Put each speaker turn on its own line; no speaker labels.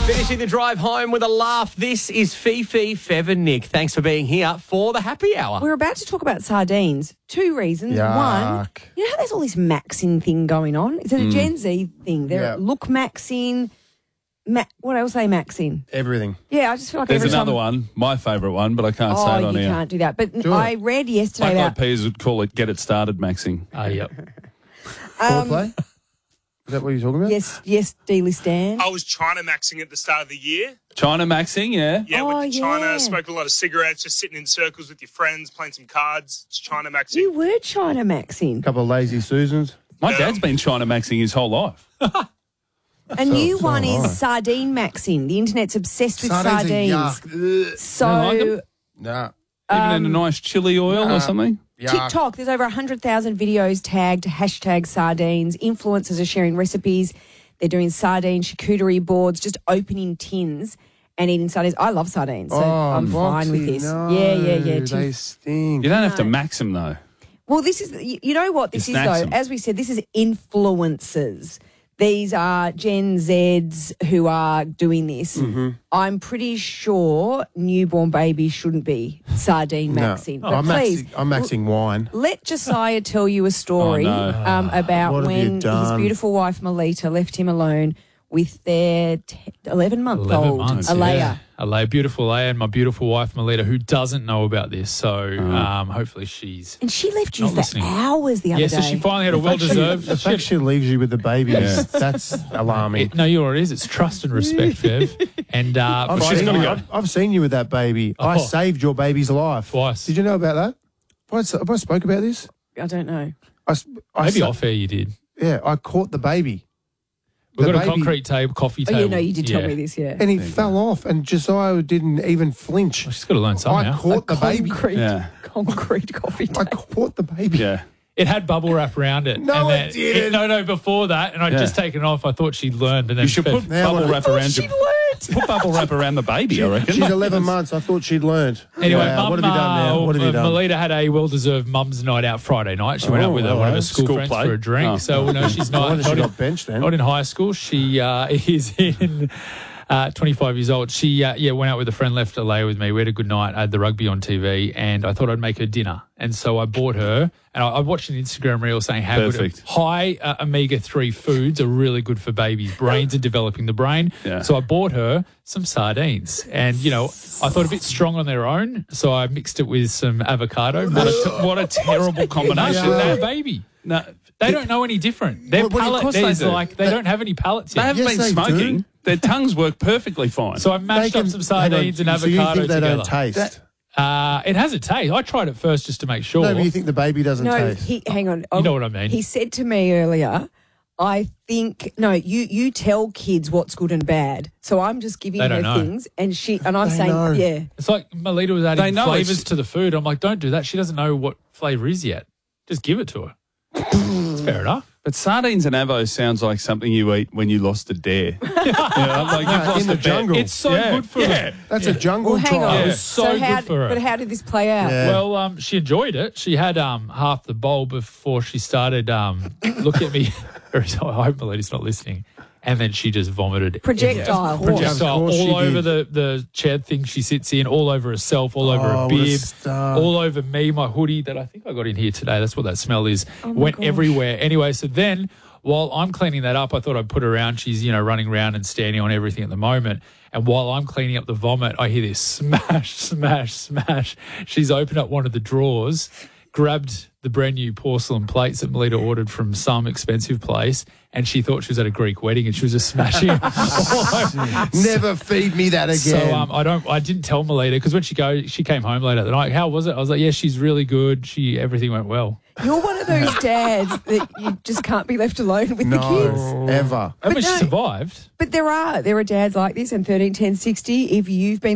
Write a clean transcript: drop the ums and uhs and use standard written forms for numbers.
Finishing the drive home with a laugh. This is Fifi, Fev and Nick. Thanks for being here for the happy hour.
We're about to talk about sardines. Two reasons.
Yuck.
One, you know how there's all this maxing thing going on? Is it a Gen Z thing? They're look maxing. What else are they maxing?
Everything.
Yeah, I just feel like
There's
every
another
time...
one, my favourite one, but I can't say it on
you
here.
can't do that. But
Do it.
I read yesterday
Black Eyed
about...
Peas would call it "Get It Started" maxing.
Yep.
Foreplay? Is that what you're talking about?
Yes, Dealey Stan.
I was China maxing at the start of the year.
China maxing, yeah.
Yeah,
Oh,
went to China,
yeah.
smoked a lot of cigarettes, just sitting in circles with your friends, playing some cards. It's China maxing.
You were China maxing.
A couple of lazy Susans.
My dad's been China maxing his whole life.
A new
so
one
am I.
is sardine maxing. The internet's obsessed with
Sardines are
sardines.
yuck.
So...
like them?
Nah.
Even in a nice chili oil or something.
Yuck.
TikTok, there's over 100,000 videos tagged #sardines. Influencers are sharing recipes. They're doing sardine charcuterie boards, just opening tins and eating sardines. I love sardines, so I'm fine with
Foxy,
this.
no,
Yeah.
They stink.
You don't have to max them, though.
Well, this is, you know what this
You
is,
snacks
though?
them.
As we said, this is influencers. These are Gen Zs who are doing this.
Mm-hmm.
I'm pretty sure newborn babies shouldn't be sardine maxing.
No.
But
I'm
please,
maxing wine.
let Josiah tell you a story
Oh, no.
about
What have you
when his
done?
beautiful wife Melita left him alone with their 11-month-old
11 months,
Alea.
yeah. Alea, beautiful Alea, and my beautiful wife Melita, who doesn't know about this. So hopefully she's...
And she left you
Not
for
listening.
hours the other
Yeah,
day.
so she finally had a well-deserved...
The fact she leaves you with the baby, that's alarming.
No, you know what it is? It's trust and respect, Fev. And
I've,
Friday
seen you,
night-
I've seen you with that baby. I
Oh.
saved your baby's life.
Twice.
Did you know about that? Have I spoke about this?
I don't know.
Maybe off air you did.
Yeah, I caught the baby.
We've
The
got a
baby-
concrete table, coffee
Oh,
table.
yeah, no, you did tell me this, yeah.
And he fell off, and Josiah didn't even flinch.
Well, she's got to learn somehow.
I caught the baby.
Concrete coffee
I
table.
caught the baby.
Yeah.
It had bubble wrap around it.
No,
and
it didn't.
No, before that. And I'd
Yeah.
just taken it off. I thought she'd learned. And then
You should put
Now
bubble
what-
wrap around
She
your...
learned.
Put bubble wrap around the baby, I reckon.
She's 11 months. I thought she'd learned.
Anyway,
Wow, what have you done now? What have you done?
Melita had a well-deserve mum's night out Friday night. She went out with one of her school friends
play.
for a drink.
Oh.
So no, she's
No
not,
wonder she
not, in,
got benched then.
not in high school. She is in 25 years old. She went out with a friend, left Alea with me. We had a good night. I had the rugby on TV, and I thought I'd make her dinner. And so I bought her, and I watched an Instagram reel saying how
Perfect.
good high omega-3 foods are really good for babies' brains and developing the brain.
Yeah.
So I bought her some sardines, and I thought a bit strong on their own, so I mixed it with some avocado.
What a terrible combination.
No,
That-
they're a baby.
No,
They don't know any different. Their
Well, of
palate
course they
is
do.
like they don't have any palates
they
yet.
haven't
Yes,
been
they
smoking.
do.
Their tongues work perfectly fine.
So I mashed
They
up
can-
some sardines and
hang on, so you
avocado
think they
together.
don't taste?
It has a taste. I tried it first just to make sure.
No, but you think the baby doesn't
No,
taste?
hang on.
You know what I mean.
He said to me earlier, I think, no, you tell kids what's good and bad. So I'm just giving
They
her
don't know.
things, and I'm
They
saying,
know.
yeah.
It's like Melita was
They
adding
know
flavors
it's-
to the food. I'm like, don't do that. She doesn't know what flavour is yet. Just give it to her. It's fair enough.
But sardines and avos sounds like something you eat when you lost a dare. Like you've lost
in the
a bet.
jungle.
It's so good for her.
That's a jungle
Well, hang
trial.
on.
Yeah. So
how,
good for her.
But how did this play out?
Yeah.
Well, she enjoyed it. She had half the bowl before she started looking at me. I hope Melita's not listening. And then she just vomited.
Projectile.
Of course.
Projectile
Of course she
all over
did.
the chair thing she sits in, all over herself, all over
Oh,
her
what a
bib,
star.
all over me, my hoodie that I think I got in here today. That's what that smell is.
Oh my
Went
gosh.
everywhere. Anyway, so then while I'm cleaning that up, I thought I'd put her around. She's, running around and standing on everything at the moment. And while I'm cleaning up the vomit, I hear this smash, smash, smash. She's opened up one of the drawers, grabbed the brand new porcelain plates that Melita ordered from some expensive place, and she thought she was at a Greek wedding, and she was just smashing it all over.
Never feed me that again.
So I didn't tell Melita because when she came home later that night. How was it? I was like, yeah, she's really good. Everything went well.
You're one of those dads that you just can't be left alone with the kids.
no, ever.
I mean, she
no-
survived.
But there are dads like this, and 13 10 60. If you've been